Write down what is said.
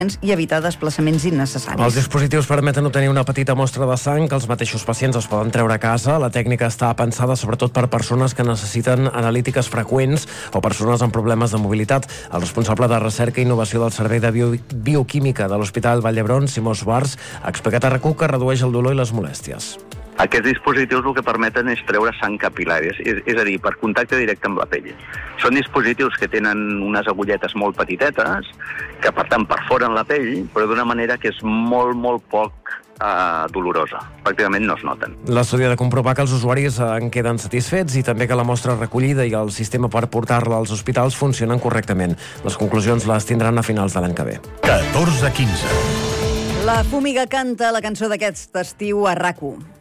i evitar desplaçaments innecessaris. Els dispositius permeten obtenir una petita mostra de sang que els mateixos pacients es poden treure a casa. La tècnica està pensada sobretot per persones que necessiten analítiques freqüents o persones amb problemes de mobilitat. El responsable de recerca i innovació del Servei de Bioquímica de l'Hospital Vall d'Hebron, Simó Suars, ha explicat a RAC1 que redueix el dolor i les molèsties. Aquests dispositius el que permeten és treure sang capil·lar, és a dir, per contacte directe amb la pell. Són dispositius que tenen unes agulletes molt petitetes, que per tant perforen la pell, però d'una manera que és molt, molt poc dolorosa. Pràcticament no es noten. L'estudi ha de comprovar que els usuaris en queden satisfets i també que la mostra recollida i el sistema per portar-la als hospitals funcionen correctament. Les conclusions les tindran a finals de l'any que ve. 14-15. La Fúmiga canta la cançó d'aquest estiu a RAC1.